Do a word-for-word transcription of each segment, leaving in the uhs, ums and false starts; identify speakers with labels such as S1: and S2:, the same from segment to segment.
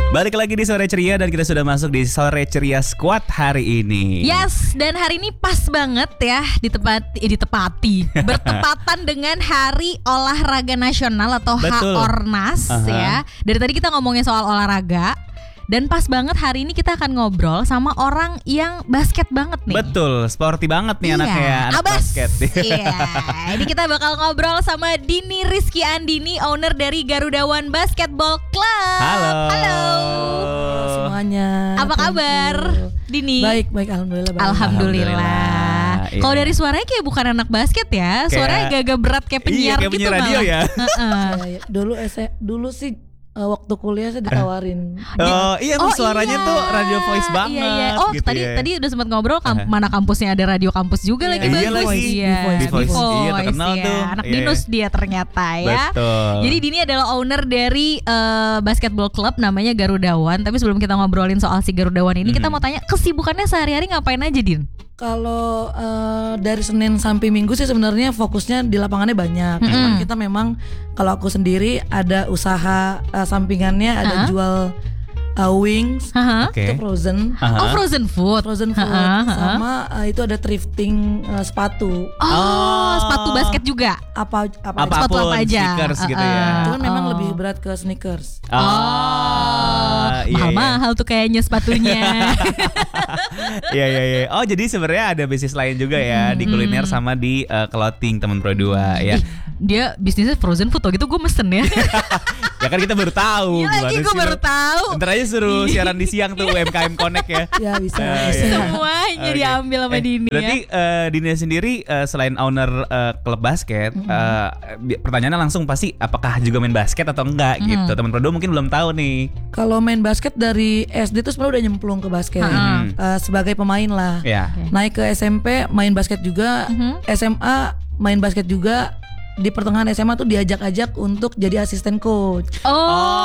S1: Balik lagi di Sore Ceria dan kita sudah masuk di Sore Ceria Squad hari ini.
S2: Yes, dan hari ini pas banget ya ditepati, eh, ditepati bertepatan dengan Hari Olahraga Nasional atau
S1: Betul.
S2: H-Ornas
S1: uh-huh.
S2: ya. Dari tadi kita ngomongin soal olahraga. Dan pas banget hari ini kita akan ngobrol sama orang yang basket banget nih.
S1: Betul, sporty banget nih
S2: iya.
S1: anaknya, anak
S2: Abas.
S1: basket.
S2: Iya. Ini kita bakal ngobrol sama Dini Rizky Andini, owner dari Garuda One Basketball Club.
S1: Halo.
S2: Halo.
S3: Semuanya.
S2: Apa kabar, Dini?
S3: Baik, baik, alhamdulillah. Baik.
S2: Alhamdulillah.
S1: Alhamdulillah.
S2: Kalau
S1: Iya.
S2: dari suaranya kayak bukan anak basket ya,
S1: Kayak-
S2: suaranya agak-agak berat kayak penyiar
S1: Iya, kayak
S2: gitu
S1: penyiar radio
S2: malah.
S1: ya.
S2: Heeh.
S3: Ya, ya. Dulu S- dulu sih uh, waktu kuliah saya ditawarin.
S1: Oh iya, emang
S2: Oh,
S1: suaranya
S2: iya.
S1: tuh radio voice banget.
S2: Iya, iya. Oh
S1: gitu
S2: tadi
S1: ya.
S2: tadi udah sempat ngobrol kam-
S1: Uh-huh.
S2: mana kampusnya ada radio kampus juga
S3: Iya.
S2: lagi
S1: Iya
S2: bagus.
S1: lagi.
S2: Iya.
S3: Di
S1: Voice. Iya, terkenal
S2: ya.
S1: tuh.
S2: Anak
S1: Iya.
S2: Dinus dia ternyata ya.
S1: Betul.
S2: Jadi Dini adalah owner dari uh, basketball club namanya Garuda One. Tapi sebelum kita ngobrolin soal si Garuda One ini,
S1: Mhm.
S2: kita mau tanya kesibukannya sehari-hari ngapain aja, Din?
S3: Kalau uh, dari Senin sampai Minggu sih sebenarnya fokusnya di lapangannya banyak.
S2: Mm-mm.
S3: Cuman kita memang kalau aku sendiri ada usaha uh, sampingannya, ada
S2: Uh-huh.
S3: jual uh, wings,
S2: Haha.
S1: Oke.
S3: itu frozen,
S1: Aha.
S2: Oh, frozen food.
S3: frozen food,
S2: Ha-ha, ha-ha.
S3: sama uh, itu ada thrifting uh, sepatu.
S2: Oh,
S1: Oh.
S2: sepatu basket juga.
S3: Apa apa
S1: Apapun,
S3: aja.
S2: Sepatu apa aja.
S1: sneakers gitu ya.
S2: Uh-uh.
S3: Cuman memang
S2: Oh.
S3: lebih berat ke sneakers.
S1: Oh, iya, iya.
S2: mahal-mahal tuh kayaknya sepatunya.
S1: Iya iya iya. Oh jadi sebenarnya ada bisnis lain juga ya di kuliner sama di uh, clothing teman Pro dua ya.
S2: Ih, dia bisnisnya frozen food, oh gitu gue mesen ya.
S1: Ya kan kita baru tahu.
S2: Iya lagi
S1: gimana
S2: gue
S1: sih
S2: baru
S1: lo.
S2: tahu.
S1: Ntar aja suruh siaran di siang tuh U M K M Connect ya.
S3: Ya bisa.
S1: Eh,
S3: bisa.
S1: iya.
S2: Semuanya
S1: Oke.
S2: diambil sama
S1: Eh,
S2: Dini
S1: Berarti
S2: ya.
S1: eh, Dini sendiri eh, selain owner eh, klub basket, eh, bi- pertanyaannya langsung pasti apakah juga main basket atau enggak gitu. Teman Pro dua mungkin belum tahu nih.
S3: Kalau main basket dari S D tuh sebenarnya udah nyemplung ke basket.
S2: Ha-ha.
S3: Eh, sebagai pemain lah.
S1: Ya.
S3: Naik ke S M P main basket juga,
S2: Mhm.
S3: S M A main basket juga. Di pertengahan S M A tuh diajak-ajak untuk jadi asisten coach.
S2: Oh,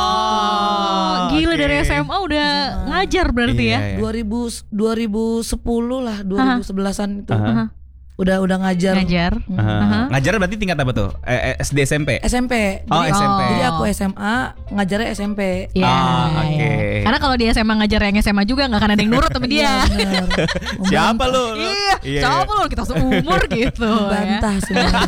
S1: Oh,
S2: gila
S1: oke.
S2: dari S M A udah ngajar berarti
S1: Iya,
S2: ya.
S1: iya.
S3: dua ribu dua ribu sepuluh lah, dua ribu sebelasan itu.
S1: Aha.
S3: Udah udah ngajar.
S2: Ngajar.
S3: Hmm.
S1: Aha.
S2: Aha.
S1: Ngajar berarti tingkat apa tuh? Eh, eh, S D S M P?
S3: S M P.
S1: Oh,
S3: Jadi,
S1: S M P.
S3: jadi aku S M A ngajarnya S M P.
S2: Iya.
S1: Ah,
S2: iya.
S1: oke.
S2: Karena kalau dia S M A ngajar yang S M A juga nggak akan ada yang nurut sama dia.
S3: Iya, bener.
S1: Siapa lu?
S2: Iya,
S1: Iya,
S2: siapa lu kita seumur gitu ya.
S3: Bantah semuanya.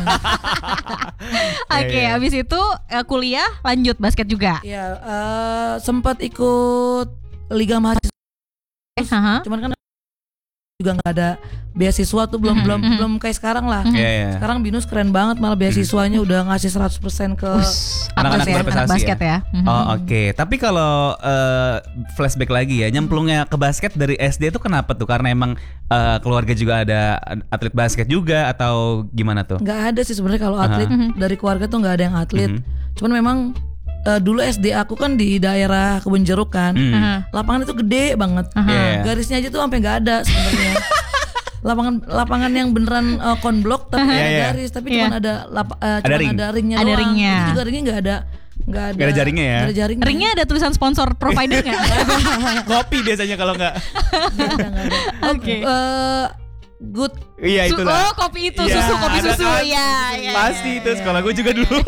S2: Oke,
S1: Iya, iya.
S2: habis itu eh, kuliah lanjut basket juga.
S3: Ya, eh, sempat ikut Liga Mahasiswa,
S2: Eh, haha.
S3: cuman kan juga nggak ada beasiswa tuh, belum
S2: Mhm,
S3: belum
S2: mhm.
S3: belum kayak sekarang lah.
S1: Iya, iya.
S3: Sekarang Binus keren banget, malah beasiswanya udah ngasih seratus persen ke
S2: Us,
S1: Anak-anak
S2: atas ya,
S1: berprestasi
S2: anak basket ya. Mhm.
S1: Oh oke, tapi kalau eh, flashback lagi ya, nyemplungnya ke basket dari S D itu kenapa tuh? Karena emang eh, keluarga juga ada atlet basket juga atau gimana tuh?
S3: nggak ada sih sebenarnya kalau atlet
S2: Aha.
S3: dari keluarga tuh nggak ada yang atlet.
S1: Mhm.
S3: Cuman memang eh, dulu S D aku kan di daerah Kebun Jeruk kan,
S1: Hmm.
S2: Aha.
S3: lapangan itu gede banget.
S2: Aha.
S1: Iya.
S3: Garisnya aja tuh sampai nggak ada sebenarnya. lapangan lapangan yang beneran uh, konblok tapi nggak
S1: Iya,
S3: ada
S1: iya.
S3: garis, tapi
S2: Iya.
S3: cuma ada lap- uh,
S1: Ada
S3: cuman
S1: ring.
S3: ada ringnya
S2: Ada
S3: doang.
S2: ringnya.
S3: Itu juga ringnya nggak ada nggak ada
S1: Nggak ada jaringnya ya?
S3: nggak ada jaringnya.
S2: Ringnya ada tulisan sponsor provider nggak?
S1: Kopi biasanya kalau nggak.
S3: Nggak ada, nggak ada. Oh,
S2: Oke.
S3: eh, good.
S1: Iya
S2: Su-
S1: itulah.
S2: oh kopi itu
S1: Iya,
S2: susu kopi
S1: ada
S2: susu
S1: kan?
S2: ya, ya.
S1: Pasti itu sekolah gue juga dulu.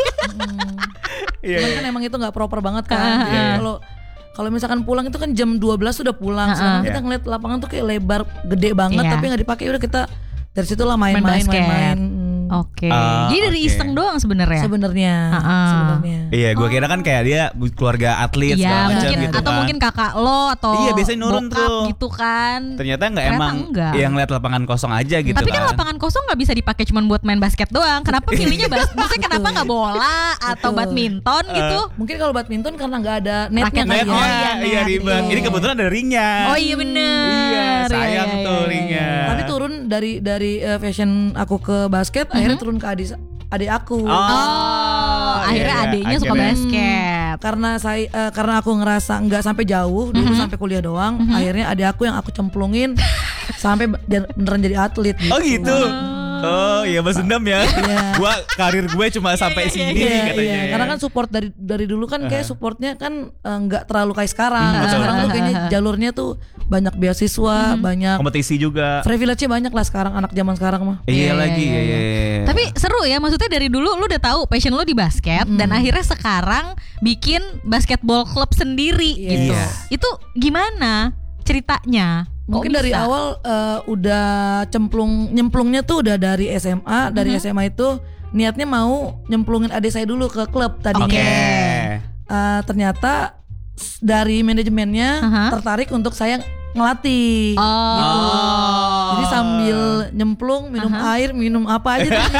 S1: Iya.
S3: Cuman
S1: iya.
S3: kan emang itu nggak proper banget
S2: Ah, ah,
S3: kan. Jadi
S1: ah.
S3: Kalau kalau misalkan pulang itu kan jam dua belas sudah pulang. Sekarang kita
S1: Iya.
S3: ngeliat lapangan tuh kayak lebar gede banget
S2: Iya.
S3: tapi nggak dipakai, udah kita dari situlah
S2: Main
S3: main-main
S2: basket.
S3: main-main. Hmm.
S2: Oke.
S1: Ah,
S2: Jadi dari
S1: oke.
S2: iseng doang sebenarnya.
S3: Sebenarnya,
S2: Ah, ah.
S3: sebenarnya.
S1: Iya, gue kira kan kayak dia keluarga atlet
S2: Iya,
S1: segala macam
S2: mungkin
S1: gitu
S2: atau
S1: kan.
S2: mungkin kakak lo atau
S1: Iya, biasanya nurun
S2: bokap
S1: tuh.
S2: gitu kan.
S1: Ternyata nggak
S2: Ternyata
S1: emang
S2: enggak.
S1: yang lihat lapangan kosong aja gitu
S2: Tapi kan
S1: kan.
S2: lapangan kosong nggak bisa dipakai cuma buat main basket doang. Kenapa pilihnya bas? Maksudnya kenapa nggak bola atau
S3: Betul.
S2: badminton gitu?
S3: Mungkin kalau badminton karena nggak ada netnya
S2: Raket
S3: kali
S1: Net,
S2: Oh,
S3: ya.
S2: iya,
S1: iya, iya
S2: net.
S1: ribet.
S2: Iya.
S1: Ini kebetulan ada ringnya.
S2: Oh iya bener.
S1: Iya, sayang
S2: Iya,
S1: tuh
S2: iya,
S1: ringnya.
S3: Tapi turun dari dari uh, fashion aku ke basket, akhirnya turun ke adik adik aku.
S1: Oh,
S2: Oh, akhirnya
S1: iya,
S2: adiknya suka
S1: akhirnya.
S2: basket.
S3: Karena saya eh, karena aku ngerasa nggak sampai jauh dulu,
S2: Mhm.
S3: sampai kuliah doang, akhirnya adik aku yang aku cemplungin sampai ber- beneran jadi atlet gitu.
S1: Oh gitu. Oh iya Mas Dendam ya.
S3: Iya.
S1: Gua karir gue cuma sampai
S2: iya,
S1: sini
S3: Iya,
S1: katanya.
S3: iya.
S1: ya.
S3: Karena kan support dari dari dulu kan kayak supportnya kan eh, nggak terlalu kayak sekarang.
S1: Hmm,
S3: Nah,
S1: betul,
S3: sekarang
S1: betul.
S3: tuh kayaknya jalurnya tuh banyak beasiswa, banyak
S1: Kompetisi juga.
S3: privilege-nya banyak lah sekarang anak zaman sekarang mah.
S1: Iya
S2: Iya,
S1: lagi,
S2: iya,
S1: iya
S2: iya.
S1: iya.
S2: Tapi seru ya, maksudnya dari dulu lu udah tahu passion lu di basket dan akhirnya sekarang bikin basketball club sendiri
S3: Yes.
S2: gitu.
S1: Iya.
S2: Itu gimana ceritanya? Kok
S3: Mungkin dari
S2: bisa?
S3: awal eh, udah cemplung nyemplungnya tuh udah dari S M A, dari S M A itu niatnya mau nyemplungin adik saya dulu ke klub tadinya.
S1: Oke.
S3: Eh, ternyata s- dari manajemennya
S2: Aha.
S3: tertarik untuk saya ngelatih.
S2: Oh.
S3: Gitu. Jadi sambil nyemplung, minum
S2: Aha.
S3: air, minum apa aja tuh.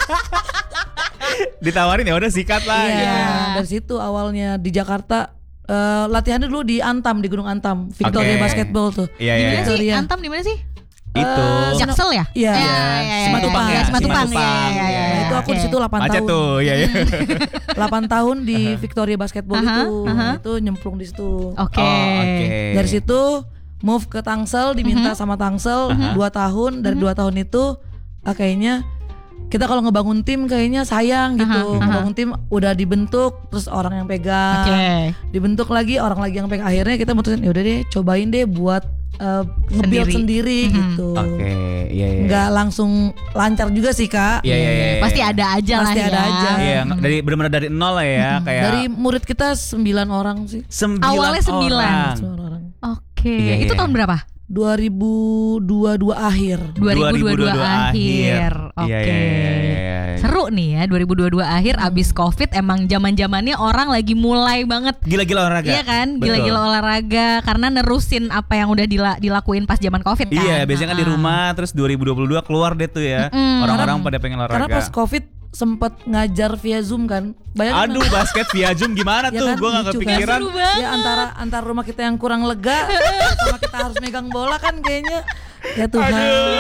S1: Ditawarin ya udah sikat lah.
S3: Iya,
S1: gitu.
S3: dari situ awalnya di Jakarta eh, latihannya dulu di Antam, di Gunung Antam, Victoria
S1: Oke.
S3: Basketball tuh.
S1: Iya
S2: Di
S1: iya.
S2: mana
S1: iya.
S2: sih?
S3: Victoria.
S2: Antam di mana sih?
S1: Itu.
S3: Eh,
S2: Jaksel ya?
S3: Iya.
S2: Iya, iya, iya,
S3: Simatupang
S2: iya,
S3: ya,
S2: Simatupang.
S1: Simatupang,
S2: Iya, iya,
S1: iya.
S2: iya.
S3: Nah, itu aku di
S2: Oke.
S3: situ delapan
S1: Macet
S3: tahun.
S1: tuh, iya iya.
S3: delapan tahun di Victoria Basketball
S2: Aha,
S3: itu.
S2: aha.
S3: Nah, itu nyemplung di situ.
S2: Oke.
S1: Oh, oke.
S3: Dari situ move ke Tangsel, diminta sama Tangsel dua tahun. Dari dua tahun itu ah, kayaknya kita kalau ngebangun tim kayaknya sayang gitu.
S2: Aha, aha.
S3: Ngebangun tim udah dibentuk, terus orang yang pegang.
S2: Oke.
S3: Dibentuk lagi orang lagi yang pegang. Akhirnya kita mutusin ya udah deh, cobain deh buat uh, nge-build
S2: Sendiri.
S3: sendiri,
S2: Mhm.
S3: gitu.
S1: Oke, iya iya.
S3: Nggak langsung lancar juga sih Kak.
S1: Iya iya iya.
S2: Pasti ada aja lah
S3: Pasti
S2: ya.
S3: ada aja.
S1: Iya, dari benar-benar dari nol lah ya, kayak
S3: Dari murid kita sembilan orang sih.
S1: sembilan
S2: Awalnya sembilan.
S1: orang.
S3: Sembilan orang.
S2: Oke.
S1: Iya,
S2: Itu
S1: iya.
S2: tahun berapa?
S3: dua ribu dua puluh dua akhir.
S2: dua ribu dua puluh dua akhir. Oke.
S1: Iya, iya, iya, iya, iya.
S2: Seru nih ya dua ribu dua puluh dua akhir abis Covid emang zaman-zamannya orang lagi mulai banget.
S1: Gila-gila olahraga.
S2: Iya kan,
S1: Betul.
S2: gila-gila olahraga karena nerusin apa yang udah dila- dilakuin pas zaman Covid kan.
S1: Iya, biasanya kan di
S2: Ah.
S1: rumah terus dua ribu dua puluh dua keluar deh tuh ya.
S2: Mm-mm.
S1: Orang-orang
S3: Karena-
S1: pada pengen olahraga.
S3: Karena pas Covid sempet ngajar via Zoom kan. Bayangin
S1: Aduh, basket via Zoom gimana
S3: Ya
S1: tuh?
S3: kan,
S1: Gue gak
S3: lucu kan?
S1: kepikiran.
S2: Seru banget.
S3: ya antara antara rumah kita yang kurang lega sama kita harus megang bola kan kayaknya ya Tuhan.